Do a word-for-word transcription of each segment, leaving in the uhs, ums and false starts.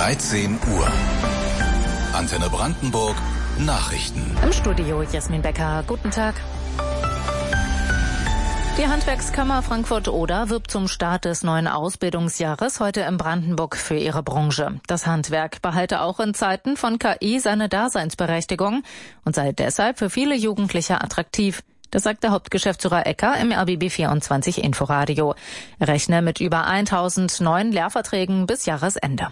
dreizehn Uhr. Antenne Brandenburg Nachrichten. Im Studio Jasmin Becker. Guten Tag. Die Handwerkskammer Frankfurt-Oder wirbt zum Start des neuen Ausbildungsjahres heute in Brandenburg für ihre Branche. Das Handwerk behalte auch in Zeiten von K I seine Daseinsberechtigung und sei deshalb für viele Jugendliche attraktiv. Das sagt der Hauptgeschäftsführer Ecker im R B B vierundzwanzig Inforadio. Er rechne mit über tausend neuen Lehrverträgen bis Jahresende.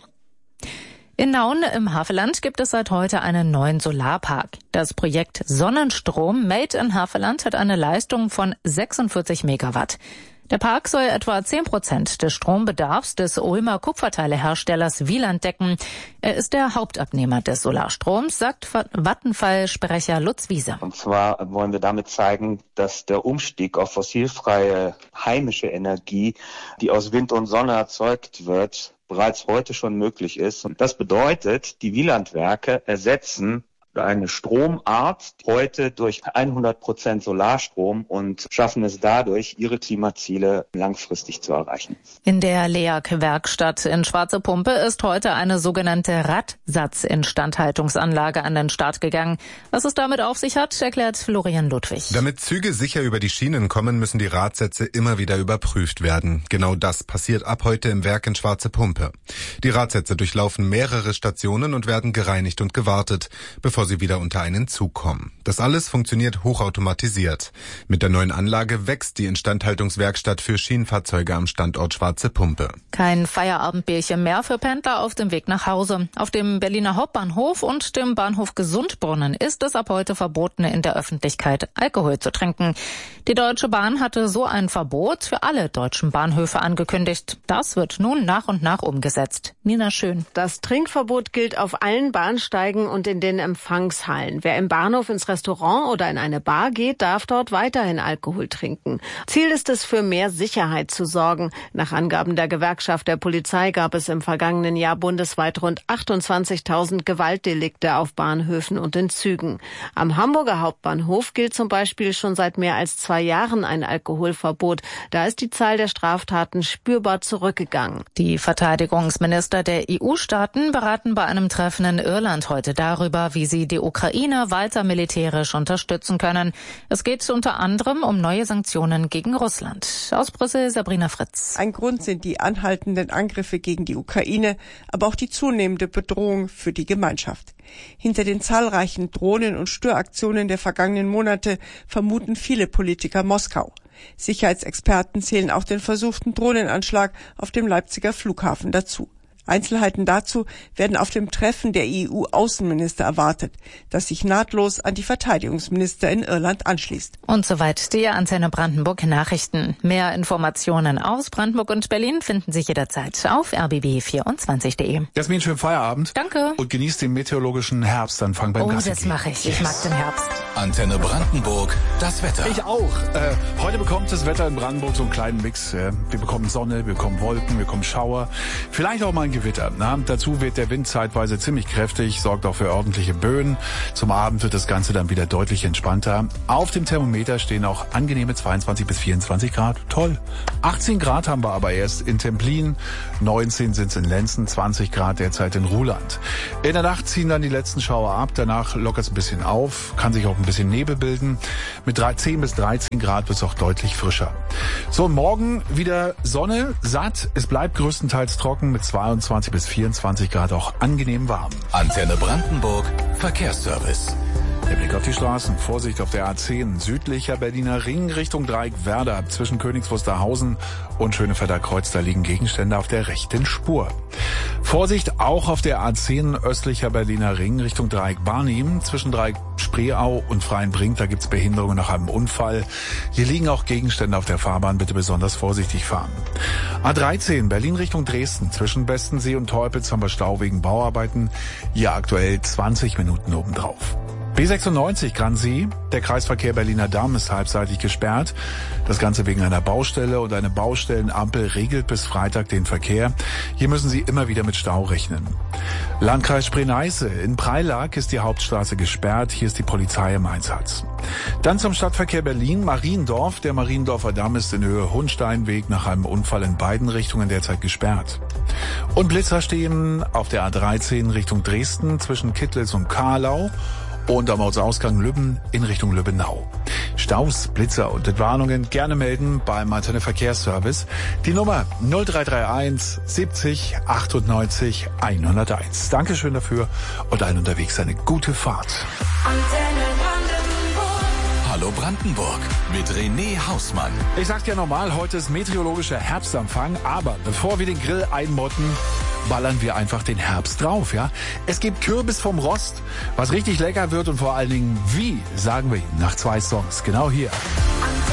In Nauen im Havelland gibt es seit heute einen neuen Solarpark. Das Projekt Sonnenstrom Made in Havelland hat eine Leistung von sechsundvierzig Megawatt. Der Park soll etwa zehn Prozent des Strombedarfs des Ulmer Kupferteileherstellers Wieland decken. Er ist der Hauptabnehmer des Solarstroms, sagt Vattenfall-Sprecher Lutz Wiese. Und zwar wollen wir damit zeigen, dass der Umstieg auf fossilfreie heimische Energie, die aus Wind und Sonne erzeugt wird, bereits heute schon möglich ist. Und das bedeutet, die Wielandwerke ersetzen eine Stromart heute durch hundert Prozent Solarstrom und schaffen es dadurch, ihre Klimaziele langfristig zu erreichen. In der L E A K-Werkstatt in Schwarze Pumpe ist heute eine sogenannte Radsatzinstandhaltungsanlage an den Start gegangen. Was es damit auf sich hat, erklärt Florian Ludwig. Damit Züge sicher über die Schienen kommen, müssen die Radsätze immer wieder überprüft werden. Genau das passiert ab heute im Werk in Schwarze Pumpe. Die Radsätze durchlaufen mehrere Stationen und werden gereinigt und gewartet, bevor sie wieder unter einen Zug kommen. Das alles funktioniert hochautomatisiert. Mit der neuen Anlage wächst die Instandhaltungswerkstatt für Schienenfahrzeuge am Standort Schwarze Pumpe. Kein Feierabendbierchen mehr für Pendler auf dem Weg nach Hause. Auf dem Berliner Hauptbahnhof und dem Bahnhof Gesundbrunnen ist es ab heute verboten, in der Öffentlichkeit Alkohol zu trinken. Die Deutsche Bahn hatte so ein Verbot für alle deutschen Bahnhöfe angekündigt. Das wird nun nach und nach umgesetzt. Nina Schön. Das Trinkverbot gilt auf allen Bahnsteigen und in den Empfangshallen. Wer im Bahnhof ins Restaurant oder in eine Bar geht, darf dort weiterhin Alkohol trinken. Ziel ist es, für mehr Sicherheit zu sorgen. Nach Angaben der Gewerkschaft der Polizei gab es im vergangenen Jahr bundesweit rund achtundzwanzigtausend Gewaltdelikte auf Bahnhöfen und in Zügen. Am Hamburger Hauptbahnhof gilt zum Beispiel schon seit mehr als zwei Jahren ein Alkoholverbot. Da ist die Zahl der Straftaten spürbar zurückgegangen. Die Verteidigungsminister der E U-Staaten beraten bei einem Treffen in Irland heute darüber, wie sie die Ukraine weiter militärisch unterstützen können. Es geht unter anderem um neue Sanktionen gegen Russland. Aus Brüssel Sabrina Fritz. Ein Grund sind die anhaltenden Angriffe gegen die Ukraine, aber auch die zunehmende Bedrohung für die Gemeinschaft. Hinter den zahlreichen Drohnen- und Störaktionen der vergangenen Monate vermuten viele Politiker Moskau. Sicherheitsexperten zählen auch den versuchten Drohnenanschlag auf dem Leipziger Flughafen dazu. Einzelheiten dazu werden auf dem Treffen der E U-Außenminister erwartet, das sich nahtlos an die Verteidigungsminister in Irland anschließt. Und soweit die Antenne Brandenburg Nachrichten. Mehr Informationen aus Brandenburg und Berlin finden Sie jederzeit auf r b b vierundzwanzig punkt de. Jasmin, schönen Feierabend. Danke. Und genießt den meteorologischen Herbstanfang beim Oh, Gassi. das mache ich. Ich mag den Herbst. Antenne Brandenburg, das Wetter. Ich auch. Äh, heute bekommt das Wetter in Brandenburg so einen kleinen Mix. Äh, wir bekommen Sonne, wir bekommen Wolken, wir bekommen Schauer. Vielleicht auch mal ein Gewitter. Na, dazu wird der Wind zeitweise ziemlich kräftig, sorgt auch für ordentliche Böen. Zum Abend wird das Ganze dann wieder deutlich entspannter. Auf dem Thermometer stehen auch angenehme zweiundzwanzig bis vierundzwanzig Grad. Toll. achtzehn Grad haben wir aber erst in Templin, neunzehn sind es in Lenzen, zwanzig Grad derzeit in Ruhland. In der Nacht ziehen dann die letzten Schauer ab, danach lockert es ein bisschen auf, kann sich auch ein bisschen Nebel bilden. Mit zehn bis dreizehn Grad wird es auch deutlich frischer. So, morgen wieder Sonne, satt. Es bleibt größtenteils trocken mit zweiundzwanzig bis vierundzwanzig Grad, auch angenehm warm. Antenne Brandenburg, Verkehrsservice. Der Blick auf die Straßen. Vorsicht auf der A zehn. Südlicher Berliner Ring Richtung Dreieck-Werder. Zwischen Königs Wusterhausen und Schönefelder Kreuz. Da liegen Gegenstände auf der rechten Spur. Vorsicht auch auf der A zehn östlicher Berliner Ring Richtung Dreieck-Barnim. Zwischen Dreieck-Spreeau und Freienbrink. Da gibt's Behinderungen nach einem Unfall. Hier liegen auch Gegenstände auf der Fahrbahn. Bitte besonders vorsichtig fahren. A dreizehn Berlin Richtung Dresden. Zwischen Bestensee und Teupitz haben wir Stau wegen Bauarbeiten. Hier aktuell zwanzig Minuten obendrauf. B sechsundneunzig Gransee, der Kreisverkehr Berliner Damm ist halbseitig gesperrt. Das Ganze wegen einer Baustelle und eine Baustellenampel regelt bis Freitag den Verkehr. Hier müssen Sie immer wieder mit Stau rechnen. Landkreis Spree-Neiße, in Preilag ist die Hauptstraße gesperrt. Hier ist die Polizei im Einsatz. Dann zum Stadtverkehr Berlin, Mariendorf. Der Mariendorfer Damm ist in Höhe Hohensteinweg nach einem Unfall in beiden Richtungen derzeit gesperrt. Und Blitzer stehen auf der A dreizehn Richtung Dresden zwischen Kittlitz und Kahlau und am Ortsausgang Lübben in Richtung Lübbenau. Staus, Blitzer und Entwarnungen gerne melden beim Antenne Verkehrsservice. Die Nummer null drei drei eins siebzig achtundneunzig hunderteins. Dankeschön dafür und allen unterwegs eine gute Fahrt. Antenne Brandenburg. Hallo Brandenburg mit René Hausmann. Ich sag's ja normal, heute ist meteorologischer Herbstanfang, aber bevor wir den Grill einmotten, ballern wir einfach den Herbst drauf, ja? Es gibt Kürbis vom Rost, was richtig lecker wird und vor allen Dingen wie, sagen wir Ihnen nach zwei Songs, genau hier.